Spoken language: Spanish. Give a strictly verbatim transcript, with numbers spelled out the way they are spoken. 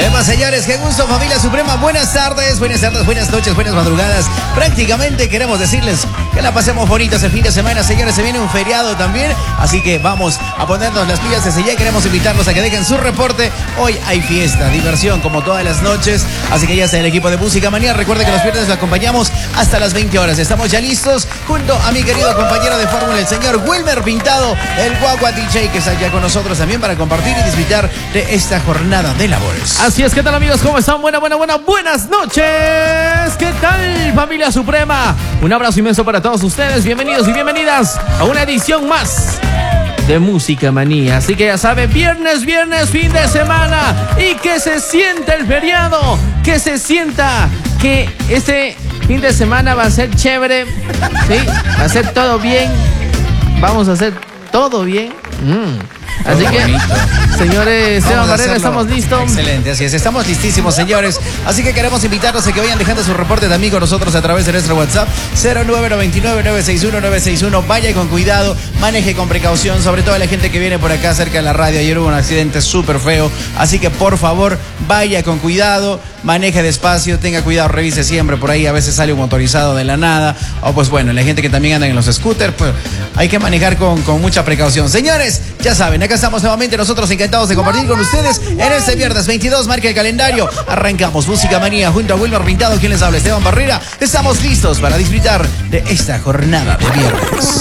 Epa, señores, qué gusto, familia suprema. Buenas tardes, buenas tardes, buenas noches, buenas madrugadas. Prácticamente queremos decirles que la pasemos bonita el fin de semana, señores. Se viene un feriado también, así que vamos a ponernos las pilas desde ya. Queremos invitarlos a que dejen su reporte. Hoy hay fiesta, diversión, como todas las noches. Así que ya está el equipo de Música Manía. Recuerde que los viernes lo acompañamos hasta las veinte horas. Estamos ya listos junto a mi querido compañero de fórmula, el señor Wilmer Pintado, el Guagua D J, que está ya con nosotros también para compartir y disfrutar de esta jornada de labores. Así es, ¿qué tal, amigos? ¿Cómo están? Buena, buena, buena, buenas noches. ¿Qué tal, familia suprema? Un abrazo inmenso para todos ustedes. Bienvenidos y bienvenidas a una edición más de Música Manía. Así que ya saben, viernes, viernes, fin de semana. Y que se sienta el feriado. Que se sienta que este fin de semana va a ser chévere. Sí, va a ser todo bien. Vamos a hacer todo bien. Mm. Así que, señores, Esteban Barrera, estamos listos. Excelente, así es, estamos listísimos, señores. Así que queremos invitarlos a que vayan dejando su reporte de amigo nosotros a través de nuestro WhatsApp cero nueve nueve nueve, nueve seis uno, nueve seis uno. Vaya con cuidado, maneje con precaución, sobre todo la gente que viene por acá cerca de la radio. Ayer hubo un accidente súper feo, así que por favor, vaya con cuidado, maneje despacio, tenga cuidado, revise siempre por ahí. A veces sale un motorizado de la nada, o pues bueno, la gente que también anda en los scooters, pues hay que manejar con, con mucha precaución. Señores, ya saben, acá estamos nuevamente nosotros encantados de compartir con ustedes en este viernes veintidós, marca el calendario. Arrancamos Música Manía junto a Wilmer Pintado, quien les habla, Esteban Barrera. Estamos listos para disfrutar de esta jornada de viernes.